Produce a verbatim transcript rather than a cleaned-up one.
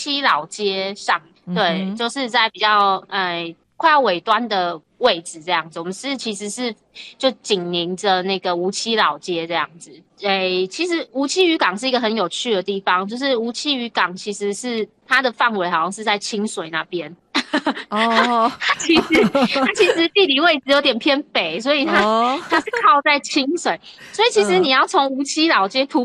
七老街上，对， 嗯、 就是在比较呃快要尾端的位置这样子。我们是其实是就紧邻着那个梧栖老街这样子。诶，其实梧栖渔港是一个很有趣的地方，就是梧栖渔港其实是它的范围好像是在清水那边。 哦， 它其实它其实地理位置有点偏北，所以它、 哦， 它是靠在清水，所以其实你嗯。 要从梧栖老街徒